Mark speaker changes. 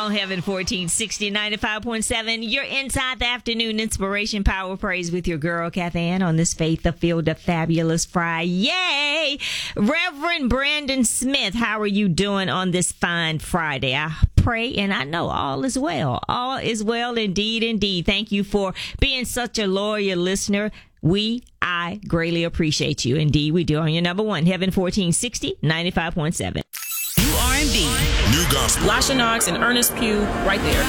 Speaker 1: on Heaven 1460 95.7. You're inside the afternoon inspiration power praise with your girl, Kath Ann, on this Faith-Filled Fabulous Friday. Yay! Reverend Brandon Smith, how are you doing on this fine Friday? I pray and I know all is well. All is well indeed, indeed. Thank you for being such a loyal listener. I greatly appreciate you. Indeed, we do. On your number one, Heaven 1460 95.7.
Speaker 2: New R&B,
Speaker 3: new gospel.
Speaker 2: Lasha Knox and Ernest Pugh, right there.